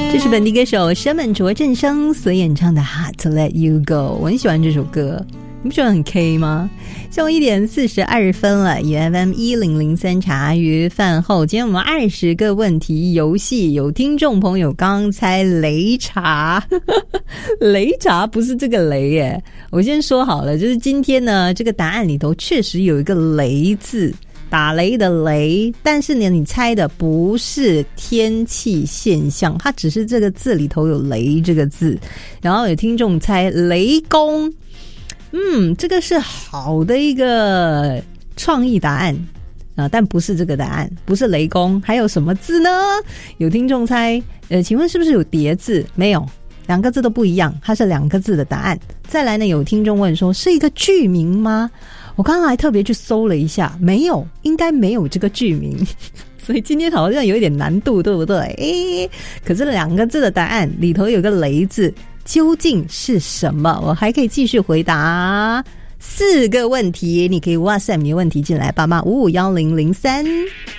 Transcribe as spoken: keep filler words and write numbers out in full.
这是本地歌手山本卓正生所演唱的《Hard to Let You Go》，我很喜欢这首歌，你不觉得很 K 吗？下午一点四十二分了，以 F M 一零零三茶余饭后，今天我们二十个问题游戏，有听众朋友刚猜擂茶，擂茶不是这个擂耶。我先说好了，就是今天呢，这个答案里头确实有一个擂字。打雷的雷，但是呢，你猜的不是天气现象，它只是这个字里头有雷这个字。然后有听众猜雷公，嗯，这个是好的一个创意答案啊、呃，但不是这个答案，不是雷公，还有什么字呢？有听众猜，呃，请问是不是有叠字？没有，两个字都不一样，它是两个字的答案。再来呢，有听众问说，是一个剧名吗？我刚刚还特别去搜了一下，没有，应该没有这个剧名，所以今天好像有一点难度，对不对？诶，可是两个字的答案里头有个雷字，究竟是什么？我还可以继续回答四个问题，你可以 WhatsApp 你的问题进来，八八五五一零零三。